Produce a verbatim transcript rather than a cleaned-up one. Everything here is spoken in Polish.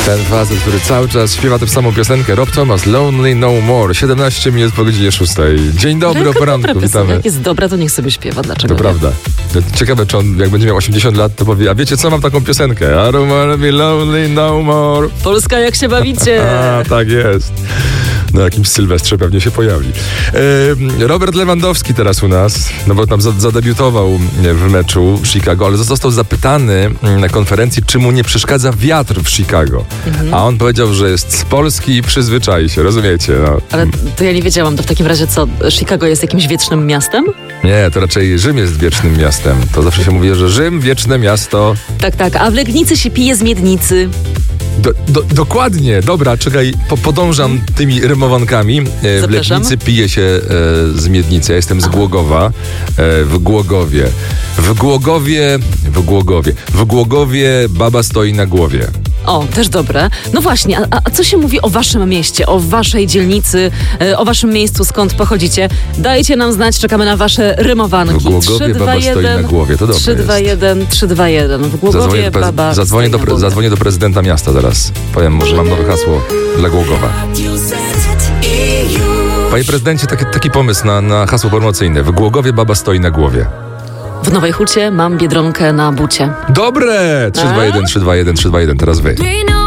Ten facet, który cały czas śpiewa tę samą piosenkę. Rob Thomas, Lonely No More. siedemnaście minut po godzinie szóstej. Dzień dobry, o poranku, witamy. Jak jest dobra, to niech sobie śpiewa. Dlaczego To nie? prawda. Ciekawe, czy on jak będzie miał osiemdziesiąt lat, to powie, a wiecie co, mam taką piosenkę. I don't wanna be lonely no more. Polska, jak się bawicie? A, tak jest. Na jakimś Sylwestrze pewnie się pojawi. E, Robert Lewandowski teraz u nas, no bo tam zadebiutował w meczu w Chicago, ale został zapytany na konferencji, czy mu nie przeszkadza wiatr w Chicago. Mhm. A on powiedział, że jest z Polski i przyzwyczai się, rozumiecie? No. Ale to ja nie wiedziałam, to w takim razie co, Chicago jest jakimś wiecznym miastem? Nie, to raczej Rzym jest wiecznym miastem. To zawsze się mówi, że Rzym, wieczne miasto. Tak, tak, a w Legnicy się pije z miednicy. Do, do, dokładnie, dobra, czekaj, po, podążam tymi rymowankami. E, w Legnicy pije się e, z miednicy. Ja jestem z Głogowa, e, w Głogowie. W Głogowie, w Głogowie, w Głogowie baba stoi na głowie. O, też dobre. No właśnie, a, a co się mówi o waszym mieście, o waszej dzielnicy, e, o waszym miejscu, skąd pochodzicie? Dajcie nam znać, czekamy na wasze rymowanki. W Głogowie baba stoi na głowie, to dobrze trzy dwa jeden, trzy dwa jeden. W Głogowie zadzwonię do, baba zadzwonię stoi do, na głowie. zadzwonię do prezydenta miasta zaraz. Powiem, może mam nowe hasło dla Głogowa. Panie prezydencie, taki, taki pomysł na, na hasło promocyjne. W Głogowie baba stoi na głowie. W Nowej Hucie mam Biedronkę na bucie. Dobre! trzy dwa jeden, trzy dwa jeden, trzy dwa jeden, teraz wy.